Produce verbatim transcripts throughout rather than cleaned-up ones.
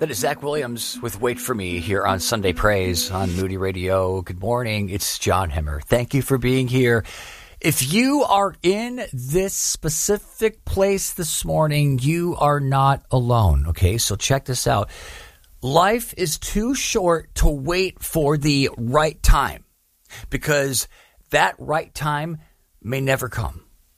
That is Zach Williams with Wait For Me here on Sunday Praise on Moody Radio. Good morning. It's John Hemmer. Thank you for being here. If you are in this specific place this morning, you are not alone. Okay, so check this out. Life is too short to wait for the right time, because that right time may never come.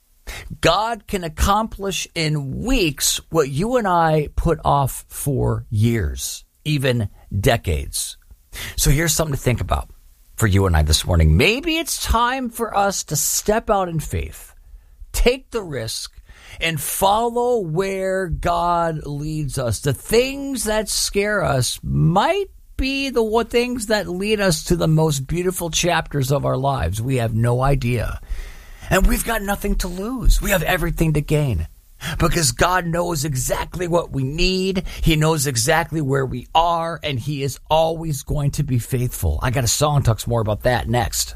God can accomplish in weeks what you and I put off for years, even decades. So here's something to think about for you and I this morning. Maybe it's time for us to step out in faith, take the risk, and follow where God leads us. The things that scare us might be the what things that lead us to the most beautiful chapters of our lives. We have no idea. And we've got nothing to lose. We have everything to gain, because God knows exactly what we need. He knows exactly where we are, and he is always going to be faithful. I got a song that talks more about that next.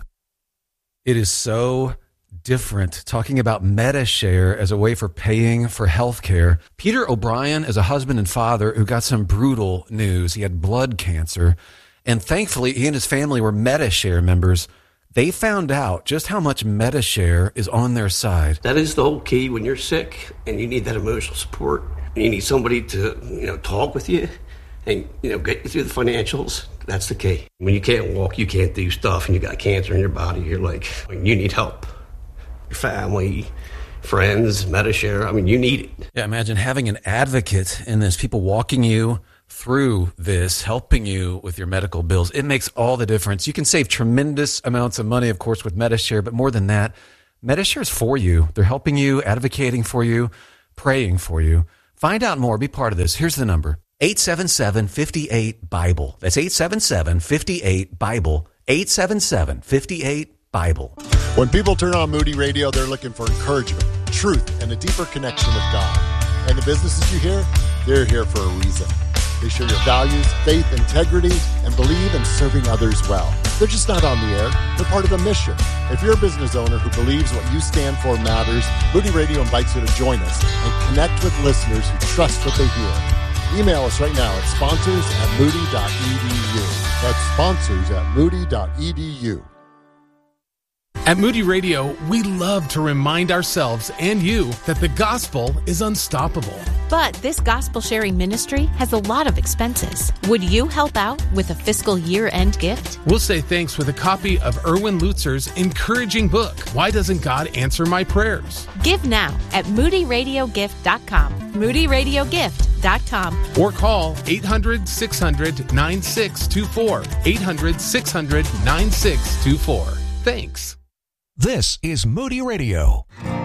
It is so different talking about MediShare as a way for paying for health care. Peter O'Brien is a husband and father who got some brutal news. He had blood cancer, and thankfully he and his family were MediShare members. They found out just how much MediShare is on their side. That is the whole key when you're sick and you need that emotional support. And you need somebody to, you know, talk with you and, you know, get you through the financials. That's the key. When you can't walk, you can't do stuff, and you got cancer in your body, you're like, you need help. Your family, friends, MediShare, I mean, you need it. Yeah, imagine having an advocate in this, people walking you through this, helping you with your medical bills. It makes all the difference. You can save tremendous amounts of money, of course, with MediShare, but more than that, MediShare is for you. They're helping you, advocating for you, praying for you. Find out more. Be part of this. Here's the number. eight seven seven, five eight, BIBLE. That's eight seven seven, five eight, BIBLE. eight seven seven, five eight, BIBLE. When people turn on Moody Radio, they're looking for encouragement, truth, and a deeper connection with God. And the businesses you hear, they're here for a reason. They share your values, faith, integrity, and believe in serving others well. They're just not on the air. They're part of a mission. If you're a business owner who believes what you stand for matters, Moody Radio invites you to join us and connect with listeners who trust what they hear. Email us right now at sponsors at moody dot e d u. That's sponsors at moody dot e d u. At Moody Radio, we love to remind ourselves and you that the gospel is unstoppable. But this gospel sharing ministry has a lot of expenses. Would you help out with a fiscal year-end gift? We'll say thanks with a copy of Erwin Lutzer's encouraging book, Why Doesn't God Answer My Prayers? Give now at moody radio gift dot com. moody radio gift dot com. Or call eight hundred, six hundred, nine six two four. eight hundred, six hundred, nine six two four. Thanks. This is Moody Radio.